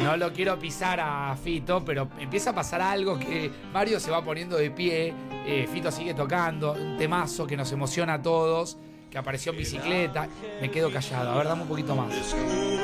No lo quiero pisar a Fito, pero empieza a pasar algo que Mario se va poniendo de pie, Fito sigue tocando, un temazo que nos emociona a todos, que apareció en bicicleta. Me quedo callado, a ver, dame un poquito más.